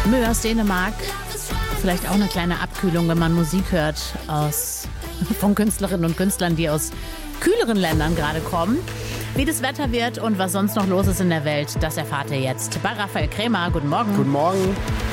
Mö aus Dänemark. Vielleicht auch eine kleine Abkühlung, wenn man Musik hört von Künstlerinnen und Künstlern, die aus kühleren Ländern gerade kommen. Wie das Wetter wird und was sonst noch los ist in der Welt, das erfahrt ihr jetzt bei Raphael Krämer. Guten Morgen. Guten Morgen.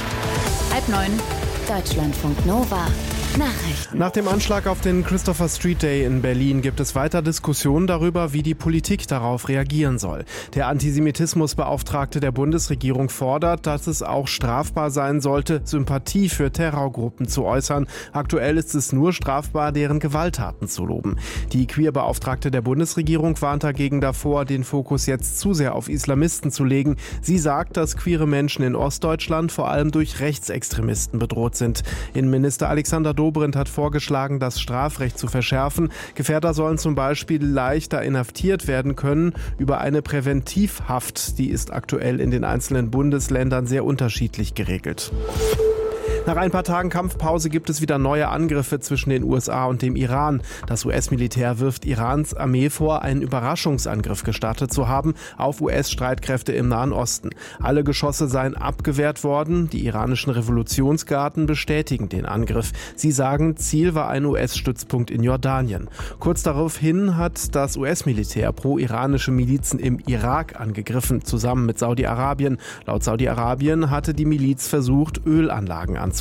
8:30. Deutschlandfunk Nova. Nachrichten. Nach dem Anschlag auf den Christopher Street Day in Berlin gibt es weiter Diskussionen darüber, wie die Politik darauf reagieren soll. Der Antisemitismusbeauftragte der Bundesregierung fordert, dass es auch strafbar sein sollte, Sympathie für Terrorgruppen zu äußern. Aktuell ist es nur strafbar, deren Gewalttaten zu loben. Die Queer-Beauftragte der Bundesregierung warnt dagegen davor, den Fokus jetzt zu sehr auf Islamisten zu legen. Sie sagt, dass queere Menschen in Ostdeutschland vor allem durch Rechtsextremisten bedroht sind. Innenminister Alexander Dobrindt hat vorgeschlagen, das Strafrecht zu verschärfen. Gefährder sollen zum Beispiel leichter inhaftiert werden können über eine Präventivhaft. Die ist aktuell in den einzelnen Bundesländern sehr unterschiedlich geregelt. Nach ein paar Tagen Kampfpause gibt es wieder neue Angriffe zwischen den USA und dem Iran. Das US-Militär wirft Irans Armee vor, einen Überraschungsangriff gestartet zu haben auf US-Streitkräfte im Nahen Osten. Alle Geschosse seien abgewehrt worden. Die iranischen Revolutionsgarden bestätigen den Angriff. Sie sagen, Ziel war ein US-Stützpunkt in Jordanien. Kurz daraufhin hat das US-Militär pro-iranische Milizen im Irak angegriffen, zusammen mit Saudi-Arabien. Laut Saudi-Arabien hatte die Miliz versucht, Ölanlagen anzugreifen.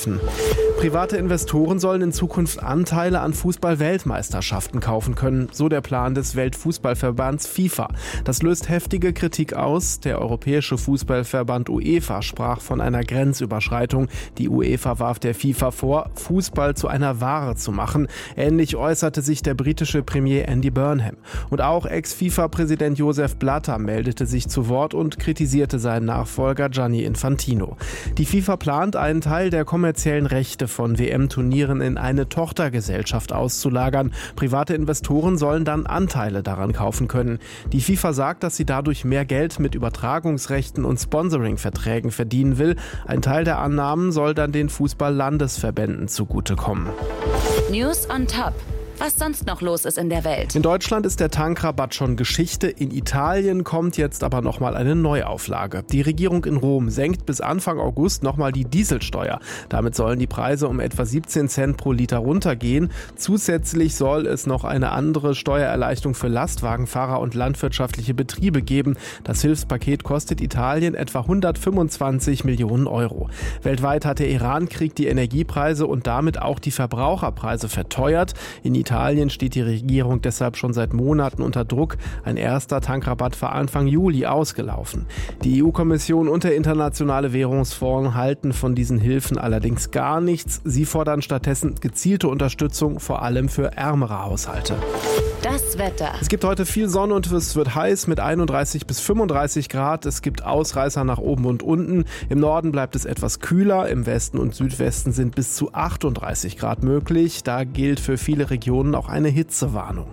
Private Investoren sollen in Zukunft Anteile an Fußball-Weltmeisterschaften kaufen können, so der Plan des Weltfußballverbands FIFA. Das löst heftige Kritik aus. Der europäische Fußballverband UEFA sprach von einer Grenzüberschreitung. Die UEFA warf der FIFA vor, Fußball zu einer Ware zu machen. Ähnlich äußerte sich der britische Premier Andy Burnham. Und auch Ex-FIFA-Präsident Joseph Blatter meldete sich zu Wort und kritisierte seinen Nachfolger Gianni Infantino. Die FIFA plant, einen Teil der kommerziellen Rechte von WM-Turnieren in eine Tochtergesellschaft auszulagern. Private Investoren sollen dann Anteile daran kaufen können. Die FIFA sagt, dass sie dadurch mehr Geld mit Übertragungsrechten und Sponsoring-Verträgen verdienen will. Ein Teil der Annahmen soll dann den Fußball-Landesverbänden zugutekommen. News on top. Was sonst noch los ist in der Welt. In Deutschland ist der Tankrabatt schon Geschichte. In Italien kommt jetzt aber nochmal eine Neuauflage. Die Regierung in Rom senkt bis Anfang August nochmal die Dieselsteuer. Damit sollen die Preise um etwa 17 Cent pro Liter runtergehen. Zusätzlich soll es noch eine andere Steuererleichterung für Lastwagenfahrer und landwirtschaftliche Betriebe geben. Das Hilfspaket kostet Italien etwa 125 Millionen Euro. Weltweit hat der Irankrieg die Energiepreise und damit auch die Verbraucherpreise verteuert. In Italien steht die Regierung deshalb schon seit Monaten unter Druck. Ein erster Tankrabatt war Anfang Juli ausgelaufen. Die EU-Kommission und der Internationale Währungsfonds halten von diesen Hilfen allerdings gar nichts. Sie fordern stattdessen gezielte Unterstützung, vor allem für ärmere Haushalte. Das Wetter. Es gibt heute viel Sonne und es wird heiß mit 31 bis 35 Grad. Es gibt Ausreißer nach oben und unten. Im Norden bleibt es etwas kühler. Im Westen und Südwesten sind bis zu 38 Grad möglich. Da gilt für viele Regionen auch eine Hitzewarnung.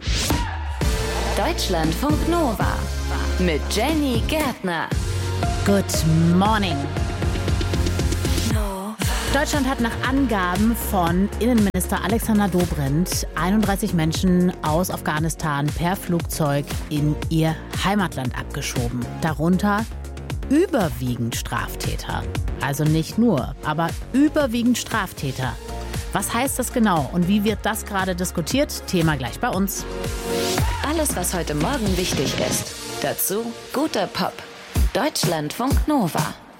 Deutschlandfunk Nova mit Jenny Gärtner. Good morning. Deutschland hat nach Angaben von Innenminister Alexander Dobrindt 31 Menschen aus Afghanistan per Flugzeug in ihr Heimatland abgeschoben. Darunter überwiegend Straftäter. Also nicht nur, aber überwiegend Straftäter. Was heißt das genau und wie wird das gerade diskutiert? Thema gleich bei uns. Alles, was heute Morgen wichtig ist. Dazu guter Pop. Deutschlandfunk Nova.